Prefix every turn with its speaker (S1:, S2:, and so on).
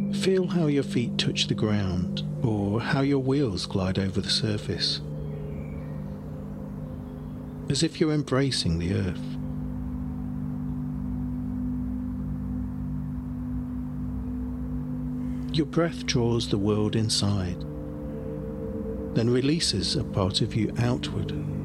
S1: Feel how your feet touch the ground, or how your wheels glide over the surface, as if you're embracing the earth. Your breath draws the world inside, then releases a part of you outward.